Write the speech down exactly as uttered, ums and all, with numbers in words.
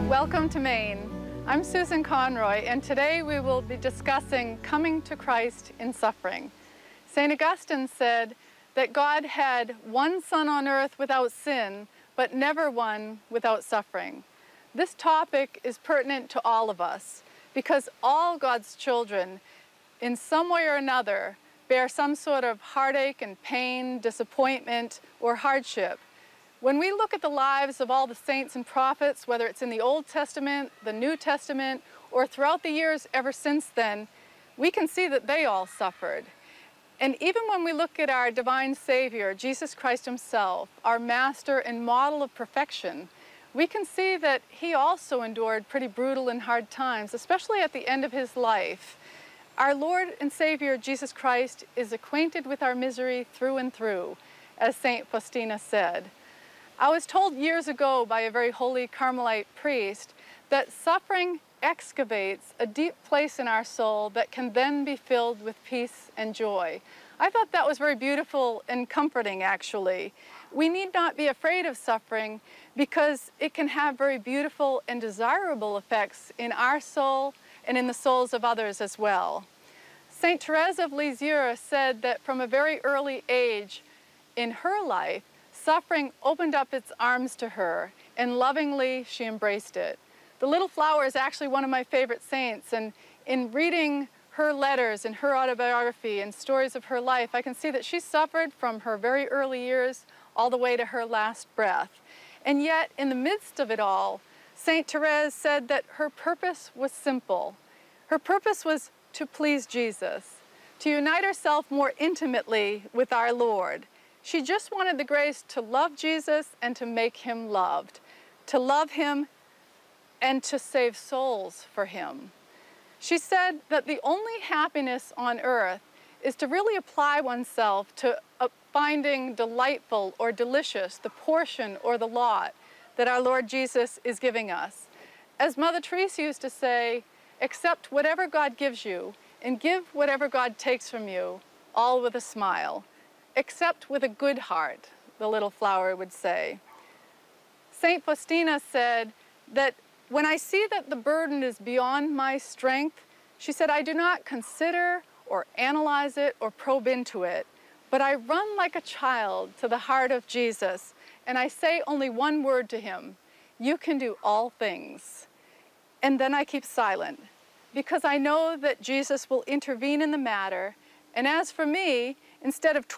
Welcome to Maine. I'm Susan Conroy, and today we will be discussing coming to Christ in suffering. Saint Augustine said that God had one Son on earth without sin, but never one without suffering. This topic is pertinent to all of us because all God's children, in some way or another, bear some sort of heartache and pain, disappointment, or hardship. When we look at the lives of all the saints and prophets, whether it's in the Old Testament, the New Testament, or throughout the years ever since then, we can see that they all suffered. And even when we look at our divine Savior, Jesus Christ himself, our master and model of perfection, we can see that he also endured pretty brutal and hard times, especially at the end of his life. Our Lord and Savior, Jesus Christ, is acquainted with our misery through and through, as Saint Faustina said. I was told years ago by a very holy Carmelite priest that suffering excavates a deep place in our soul that can then be filled with peace and joy. I thought that was very beautiful and comforting, actually. We need not be afraid of suffering because it can have very beautiful and desirable effects in our soul and in the souls of others as well. Saint Therese of Lisieux said that from a very early age in her life, suffering opened up its arms to her, and lovingly she embraced it. The Little Flower is actually one of my favorite saints, and in reading her letters and her autobiography and stories of her life, I can see that she suffered from her very early years all the way to her last breath. And yet, in the midst of it all, Saint Therese said that her purpose was simple. Her purpose was to please Jesus, to unite herself more intimately with our Lord. She just wanted the grace to love Jesus and to make him loved, to love him and to save souls for him. She said that the only happiness on earth is to really apply oneself to uh, finding delightful or delicious the portion or the lot that our Lord Jesus is giving us. As Mother Teresa used to say, accept whatever God gives you and give whatever God takes from you, all with a smile. Accept with a good heart, the Little Flower would say. Saint Faustina said that when I see that the burden is beyond my strength, she said, I do not consider or analyze it or probe into it, but I run like a child to the heart of Jesus, and I say only one word to him, you can do all things. And then I keep silent, because I know that Jesus will intervene in the matter, and as for me, instead of